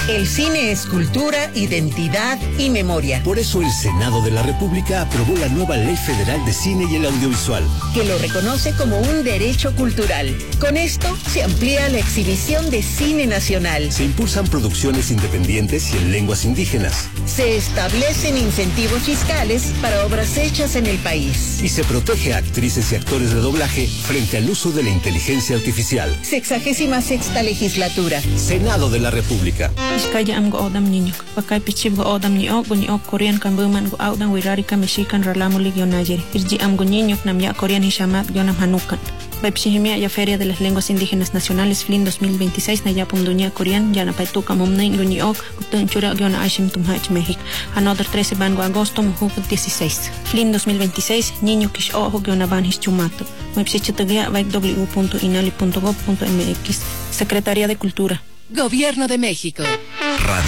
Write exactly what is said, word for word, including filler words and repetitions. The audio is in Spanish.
El cine es cultura, identidad y memoria. Por eso el Senado de la República aprobó la nueva Ley Federal de Cine y el Audiovisual, que lo reconoce como un derecho cultural. Con esto se amplía la exhibición de cine nacional. Se impulsan producciones independientes y en lenguas indígenas. Se establecen incentivos fiscales para obras hechas en el país. Y se protege a actrices y actores de doblaje frente al uso de la inteligencia artificial. Sexagésima sexta legislatura. Senado de la República. Iskaya am go odam niño, pakay pichib go odam ni ok, ni ok Korean kan buman go audan wirari ka mexican ralamo ligio nayeri. Irji am go niño nam ya Korean hishamat yonam hanukan. Baipsihimia ya Feria de las Lenguas Indígenas Nacionales F L I N dos mil veintiséis na ya pumdunia Korean ya na paituka momnay go ni ok, gutun chura yona ashim tumhach México. Another trece ban go agosto muhuk dieciséis. F L I N dos mil veintiséis niño kish ojo yona ban hischumato. Baipsichitagia baik w punto inali punto gob punto m x. Secretaría de Cultura. Gobierno de México. Radio